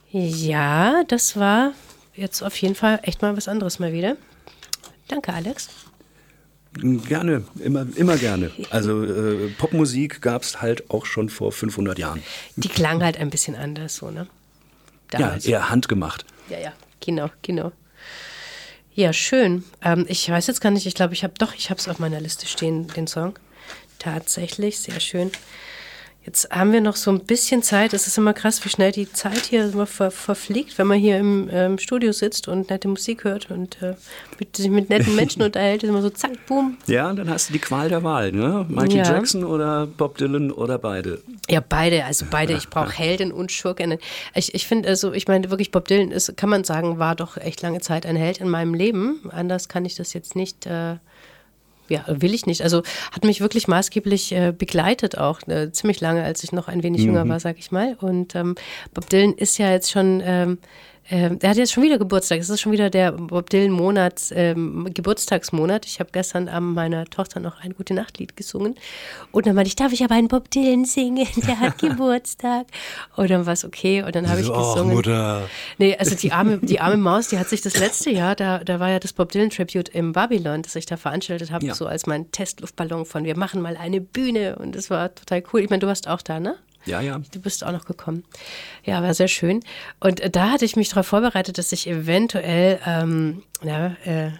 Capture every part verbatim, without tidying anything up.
Ja, das war jetzt auf jeden Fall echt mal was anderes mal wieder. Danke, Alex. Gerne, immer, immer gerne. Also äh, Popmusik gab es halt auch schon vor fünfhundert Jahren. Die klang halt ein bisschen anders, so, ne? Damals. Ja, eher handgemacht. Ja, ja, genau, genau. Ja, schön. Ähm, ich weiß jetzt gar nicht, ich glaube, ich habe doch, ich habe es auf meiner Liste stehen, den Song. Tatsächlich, sehr schön. Jetzt haben wir noch so ein bisschen Zeit. Es ist immer krass, wie schnell die Zeit hier immer ver- verfliegt, wenn man hier im ähm, Studio sitzt und nette Musik hört und äh, mit, sich mit netten Menschen unterhält. Ist immer so zack, boom. Ja, und dann hast du die Qual der Wahl, ne? Michael Ja. Jackson oder Bob Dylan oder beide. Ja, beide, also beide. Ich brauche Heldin und Schurkin. Ich, ich finde, also ich meine wirklich, Bob Dylan ist, kann man sagen, war doch echt lange Zeit ein Held in meinem Leben. Anders kann ich das jetzt nicht... Äh, Ja, will ich nicht. Also hat mich wirklich maßgeblich äh, begleitet auch, äh, ziemlich lange, als ich noch ein wenig jünger war, sag ich mal. Und ähm, Bob Dylan ist ja jetzt schon, ähm, äh, der hat jetzt schon wieder Geburtstag. Es ist schon wieder der Bob Dylan-Monat, ähm, Geburtstagsmonat. Ich habe gestern Abend meiner Tochter noch ein Gute-Nacht-Lied gesungen. Und dann meinte ich, darf ich aber einen Bob Dylan singen? Der hat Geburtstag. Und dann war es okay. Und dann habe ich So, gesungen. ach, Mutter. Nee, also die arme, die arme Maus, die hat sich das letzte Jahr, da, da war ja das Bob Dylan Tribute im Babylon, das ich da veranstaltet habe, Ja. so als mein Testluftballon von wir machen mal eine Bühne und das war total cool. Ich meine, du warst auch da, ne? Ja, ja. Du bist auch noch gekommen. Ja, war sehr schön. Und äh, da hatte ich mich darauf vorbereitet, dass ich eventuell, ähm, ja, äh,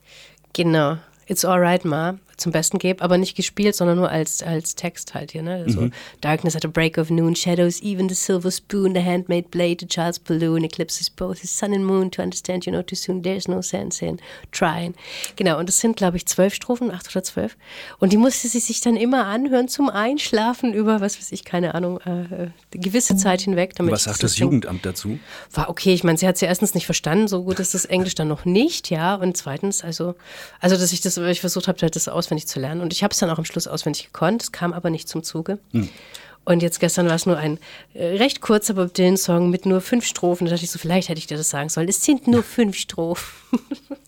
genau, It's Alright Ma zum Besten gebe, aber nicht gespielt, sondern nur als, als Text halt hier, ne? So, Mhm. Darkness at the break of noon, shadows, even the silver spoon, the handmade blade, the child's balloon, eclipses both his sun and moon, to understand you know too soon, there's no sense in trying. Genau, und das sind, glaube ich, zwölf Strophen, acht oder zwölf. Und die musste sie sich dann immer anhören zum Einschlafen über, was weiß ich, keine Ahnung, äh, eine gewisse Zeit hinweg. Damit Was ich sagt das das Ding- Jugendamt dazu? War okay, ich meine, sie hat es ja erstens nicht verstanden, so gut ist das Englisch dann noch nicht, ja, und zweitens, also, also dass ich das, ich versucht habe, das auswendig zu lernen und ich habe es dann auch am Schluss auswendig gekonnt, es kam aber nicht zum Zuge. Hm. Und jetzt gestern war es nur ein äh, recht kurzer Bob Dylan-Song mit nur fünf Strophen, da dachte ich so, vielleicht hätte ich dir das sagen sollen, es sind nur fünf Strophen.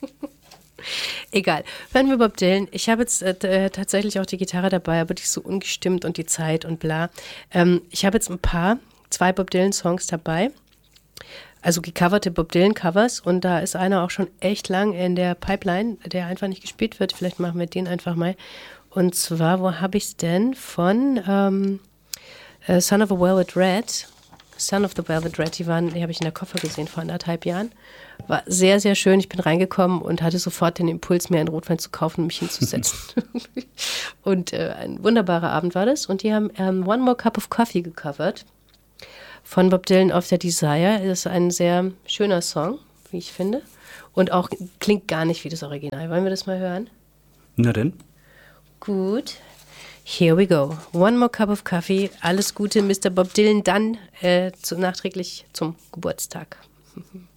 Egal, hören wir Bob Dylan. Ich habe jetzt äh, tatsächlich auch die Gitarre dabei, aber die ist so ungestimmt und die Zeit und bla. Ähm, ich habe jetzt ein paar, zwei Bob Dylan-Songs dabei. Also gecoverte Bob Dylan-Covers und da ist einer auch schon echt lang in der Pipeline, der einfach nicht gespielt wird. Vielleicht machen wir den einfach mal. Und zwar, wo habe ich es denn? Von ähm, äh, Son of a Velvet Red. Son of the Velvet Red, die waren, die habe ich in der Koffer gesehen vor anderthalb Jahren. War sehr, sehr schön. Ich bin reingekommen und hatte sofort den Impuls, mir einen Rotwein zu kaufen und mich hinzusetzen. Und äh, ein wunderbarer Abend war das. Und die haben ähm, One More Cup of Coffee gecovert. Von Bob Dylan auf der Desire. Das ist ein sehr schöner Song, wie ich finde. Und auch klingt gar nicht wie das Original. Wollen wir das mal hören? Na denn? Gut. Here we go. One More Cup of Coffee. Alles Gute, Mister Bob Dylan. Dann äh, zu, nachträglich zum Geburtstag.